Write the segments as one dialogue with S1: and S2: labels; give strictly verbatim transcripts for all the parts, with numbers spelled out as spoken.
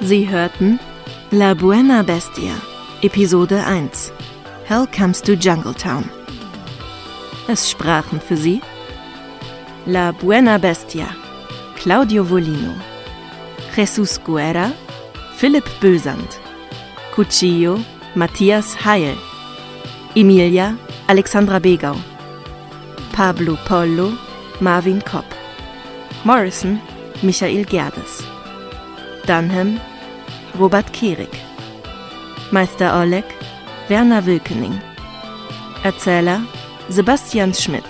S1: Sie hörten La Buena Bestia, Episode eins. Hell Comes to Jungletown. Es sprachen für Sie La Buena Bestia, Claudio Volino, Jesus Guerra, Philipp Bösand, Cuchillo, Matthias Heil, Emilia, Alexandra Begau, Pablo Pollo, Marvin Kopp, Morrison, Michael Gerdes, Dunham, Robert Kehrig, Meister Oleg, Werner Wilkening, Erzähler, Sebastian Schmidt,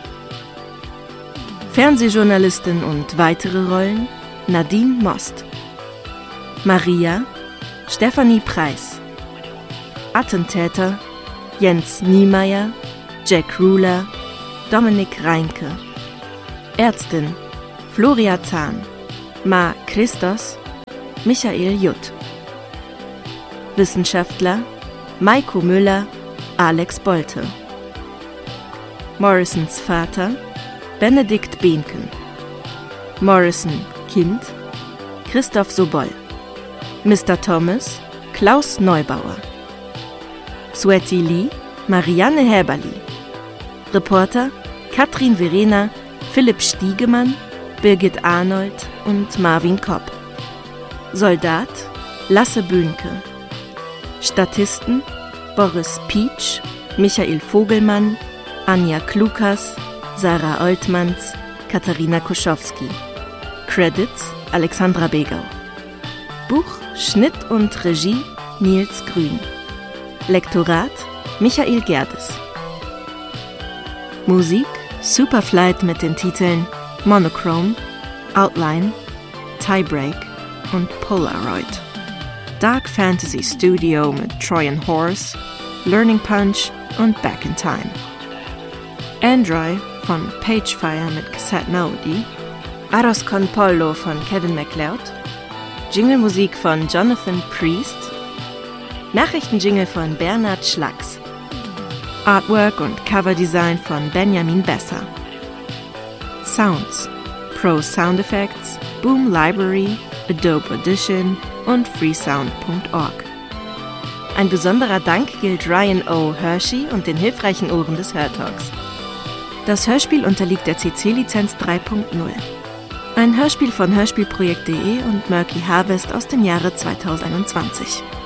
S1: Fernsehjournalistin und weitere Rollen, Nadine Most, Maria, Stefanie Preis, Attentäter, Jens Niemeyer, Jack Ruler, Dominik Reinke, Ärztin, Floria Zahn, Ma Christos, Michael Jutt, Wissenschaftler, Maiko Müller, Alex Bolte, Morrisons Vater, Benedikt Behnken, Morrison Kind, Christoph Sobol, Mister Thomas, Klaus Neubauer, Sweti Lee, Marianne Häberli, Reporter, Katrin Verena, Philipp Stiegemann, Birgit Arnold und Marvin Kopp, Soldat, Lasse Böhnke, Statisten, Boris Pietsch, Michael Vogelmann, Anja Klukas, Sarah Oltmanns, Katharina Koschowski. Credits, Alexandra Begau. Buch, Schnitt und Regie, Nils Grün. Lektorat, Michael Gerdes. Musik, Superflight mit den Titeln Monochrome, Outline, Tiebreak und Polaroid. Dark Fantasy Studio mit Trojan Horse, Learning Punch und Back in Time. Android von Pagefire mit Cassette Melody, Arroz con Pollo von Kevin MacLeod, Jinglemusik von Jonathan Priest, Nachrichtenjingle von Bernhard Schlacks, Artwork und Coverdesign von Benjamin Besser. Sounds, Pro Sound Effects, Boom Library, Adobe Audition und freesound punkt org. Ein besonderer Dank gilt Ryan O. Hershey und den hilfreichen Ohren des Hörtalks. Das Hörspiel unterliegt der C C-Lizenz drei Punkt null. Ein Hörspiel von hörspielprojekt punkt de und Murky Harvest aus dem Jahre zweitausendeinundzwanzig.